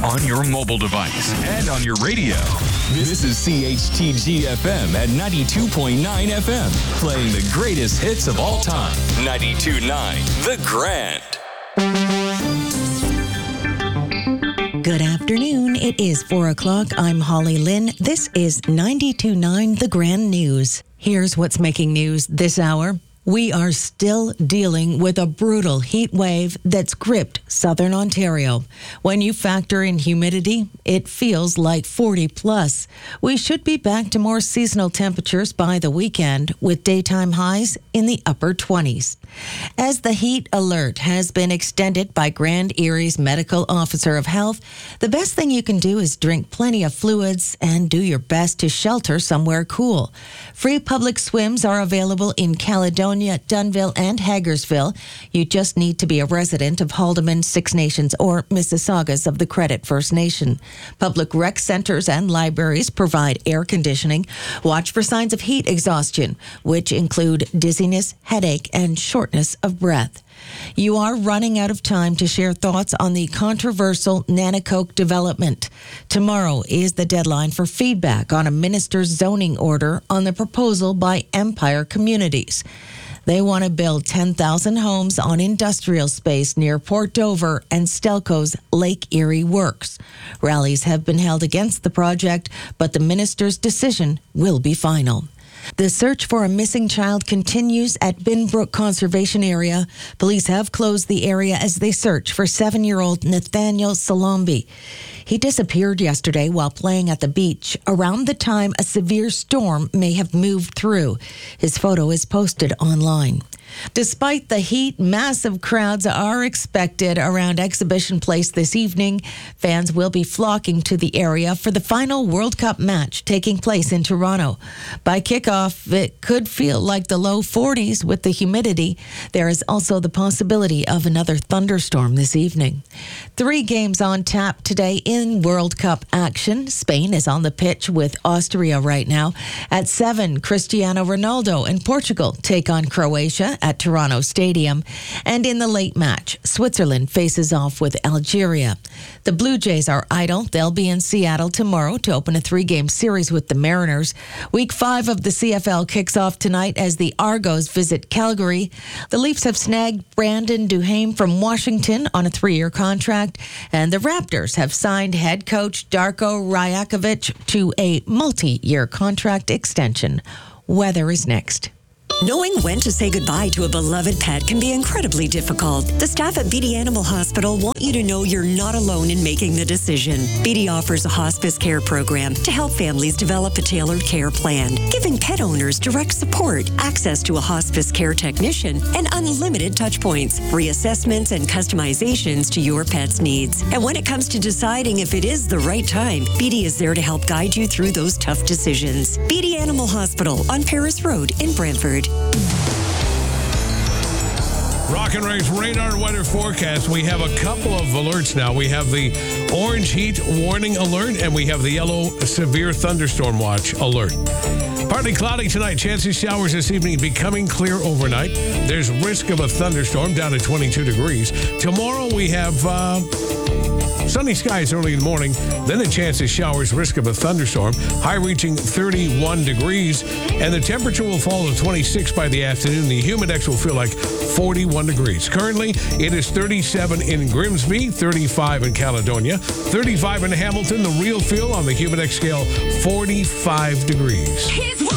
on your mobile device and on your radio. This is CHTG FM at 92.9 FM, playing the greatest hits of all time. 92.9 The Grand. Good afternoon. It is 4 o'clock. I'm Holly Lynn. This is 92.9 The Grand News. Here's what's making news this hour. We are still dealing with a brutal heat wave that's gripped southern Ontario. When you factor in humidity, it feels like 40 plus. We should be back to more seasonal temperatures by the weekend, with daytime highs in the upper 20s. As the heat alert has been extended by Grand Erie's medical officer of health, the best thing you can do is drink plenty of fluids and do your best to shelter somewhere cool. Free public swims are available in Caledonia, Dunnville, and Hagersville. You just need to be a resident of Haldimand, Six Nations, or Mississaugas of the Credit First Nation. Public rec centers and libraries provide air conditioning. Watch for signs of heat exhaustion, which include dizziness, headache, and shortness of breath. You are running out of time to share thoughts on the controversial Nanticoke development. Tomorrow is the deadline for feedback on a minister's zoning order on the proposal by Empire Communities. They want to build 10,000 homes on industrial space near Port Dover and Stelco's Lake Erie Works. Rallies have been held against the project, but the minister's decision will be final. The search for a missing child continues at Binbrook Conservation Area. Police have closed the area as they search for 7-year-old Nathaniel Salombi. He disappeared yesterday while playing at the beach around the time a severe storm may have moved through. His photo is posted online. Despite the heat, massive crowds are expected around Exhibition Place this evening. Fans will be flocking to the area for the final World Cup match taking place in Toronto. By kickoff, it could feel like the low 40s with the humidity. There is also the possibility of another thunderstorm this evening. 3 games on tap today in World Cup action. Spain is on the pitch with Austria right now. At 7, Cristiano Ronaldo and Portugal take on Croatia at Toronto Stadium. And in the late match, Switzerland faces off with Algeria. The Blue Jays are idle. They'll be in Seattle tomorrow to open a 3-game series with the Mariners. Week 5 of the CFL kicks off tonight as the Argos visit Calgary. The Leafs have snagged Brandon Duhaime from Washington on a 3-year contract, and the Raptors have signed head coach Darko Rajakovic to a multi-year contract extension. Weather is next. Knowing when to say goodbye to a beloved pet can be incredibly difficult. The staff at Beatty Animal Hospital want you to know you're not alone in making the decision. Beatty offers a hospice care program to help families develop a tailored care plan, giving pet owners direct support, access to a hospice care technician, and unlimited touch points, reassessments, and customizations to your pet's needs. And when it comes to deciding if it is the right time, Beatty is there to help guide you through those tough decisions. Beatty Animal Hospital on Paris Road in Brantford. Rock and Ray's radar weather forecast. We have a couple of alerts now. We have the orange heat warning alert, and we have the yellow severe thunderstorm watch alert. Partly cloudy tonight. Chances showers this evening, becoming clear overnight. There's risk of a thunderstorm down to 22 degrees. Tomorrow we have sunny skies early in the morning, then a chance of showers, risk of a thunderstorm, high reaching 31 degrees, and the temperature will fall to 26 by the afternoon. The humidex will feel like 41 degrees. Currently, it is 37 in Grimsby, 35 in Caledonia, 35 in Hamilton. The real feel on the humidex scale, 45 degrees.